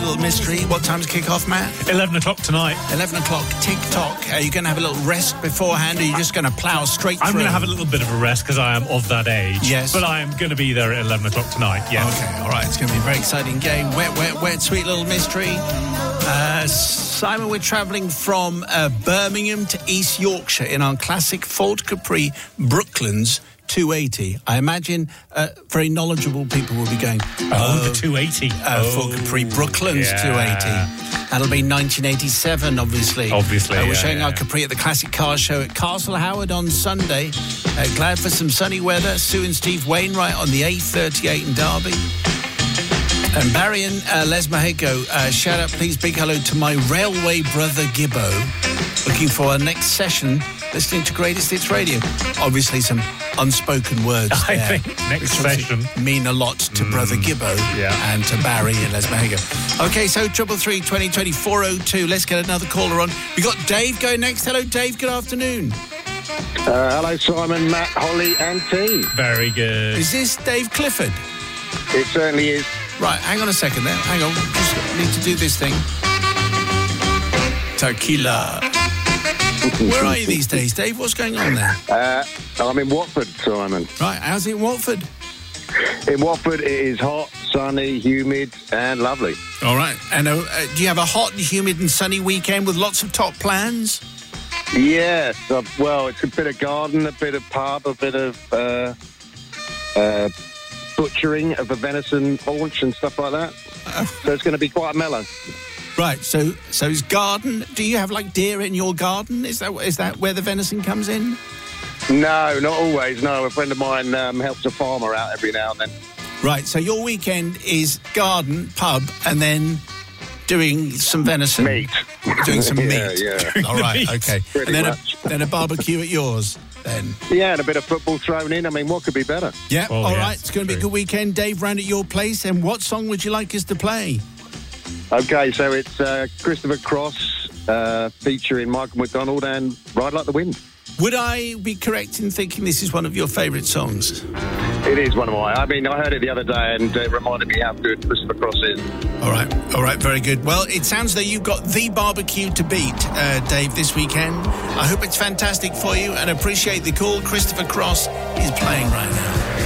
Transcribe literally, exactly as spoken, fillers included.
Little Mystery. What time's kick-off, Matt? eleven o'clock tonight. eleven o'clock, tick-tock. Are you going to have a little rest beforehand, or are you just going to plough straight through? I'm going to have a little bit of a rest because I am of that age. Yes. But I am going to be there at eleven o'clock tonight, yes. Okay, all right. It's going to be a very exciting game. Wet, wet, wet, sweet little mystery. Uh, Simon, we're travelling from uh, Birmingham to East Yorkshire in our classic Ford Capri Brooklands two eighty. I imagine uh, very knowledgeable people will be going, Oh, oh the two eighty. Uh, oh. Ford Capri Brooklands yeah. two eighty. That'll be nineteen eighty-seven, obviously. Obviously, uh, We're yeah, showing yeah. our Capri at the Classic Car Show at Castle Howard on Sunday. Uh, glad for some sunny weather. Sue and Steve Wainwright on the A thirty-eight in Derby. And Barry and uh, Les Mahego, uh, shout out, please, big hello to my railway brother Gibbo. Looking for our next session, listening to Greatest Hits Radio. Obviously, some unspoken words I there. think next which session mean a lot to mm, brother Gibbo yeah. and to Barry and Les Mahego. Okay, so triple three twenty twenty four oh two. Let's get another caller on. We got Dave going next. Hello, Dave. Good afternoon. Uh, hello, Simon, Matt, Holly, and T. Very good. Is this Dave Clifford? It certainly is. Right, hang on a second there. Hang on. Just need to do this thing. Tequila. Where are you these days, Dave? What's going on there? Uh, I'm in Watford, Simon. Right, how's it in Watford? In Watford, it is hot, sunny, humid, and lovely. All right. And uh, uh, do you have a hot and humid and sunny weekend with lots of top plans? Yes. Uh, well, it's a bit of garden, a bit of pub, a bit of uh, uh, butchering of a venison haunch and stuff like that. Uh, so it's going to be quite mellow. Right. So, so is garden? Do you have like deer in your garden? Is that is that where the venison comes in? No, not always. No, a friend of mine um, helps a farmer out every now and then. Right. So your weekend is garden, pub, and then doing some venison. Meat. Doing some yeah, meat. Yeah. All right. Meat. Okay. Pretty and then much. a, then a barbecue at yours. Then. Yeah, and a bit of football thrown in. I mean, what could be better? Yeah. Oh, All yes, right. It's going to be a true. good weekend, Dave. Round at your place. And what song would you like us to play? Okay, so it's uh, Christopher Cross uh, featuring Michael McDonald and Ride Like the Wind. Would I be correct in thinking this is one of your favourite songs? It is one of my... I mean, I heard it the other day and it reminded me how good Christopher Cross is. All right. All right. Very good. Well, it sounds though you've got the barbecue to beat, uh, Dave, this weekend. I hope it's fantastic for you and appreciate the call. Christopher Cross is playing right now.